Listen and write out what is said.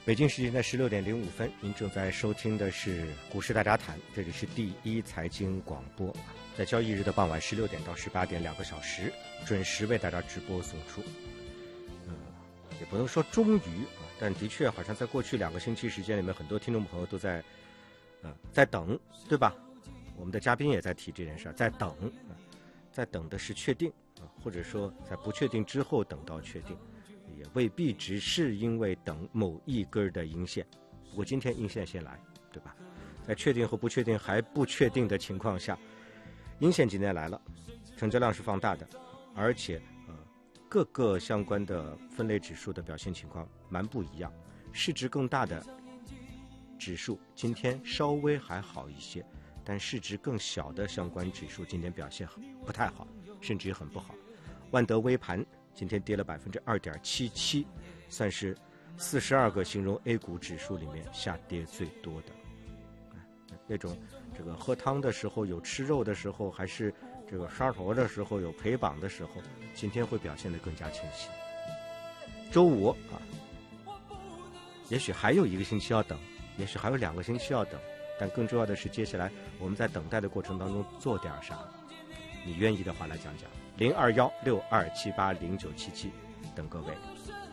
北京时间的16:05，您正在收听的是股市大家谈，这里是第一财经广播，在交易日的傍晚16点到18点2个小时，准时为大家直播送出。也不能说终于啊，但的确好像在过去2个星期时间里面，很多听众朋友都在等，对吧？我们的嘉宾也在提这件事儿，在等，在等的是确定啊，或者说在不确定之后等到确定。也未必只是因为等某一根的阴线，不过今天阴线先来，对吧？在确定和不确定还不确定的情况下，阴线今天来了，成交量是放大的，而且各个相关的分类指数的表现情况蛮不一样，市值更大的指数今天稍微还好一些，但市值更小的相关指数今天表现不太好，甚至很不好。万德微盘今天跌了2.77%，算是42个形容 A 股指数里面下跌最多的。那种这个喝汤的时候有吃肉的时候，还是这个刷头的时候有陪绑的时候，今天会表现得更加清晰。周五啊，也许还有1个星期要等，也许还有2个星期要等，但更重要的是接下来我们在等待的过程当中做点啥？你愿意的话来讲讲。021627809777，等各位。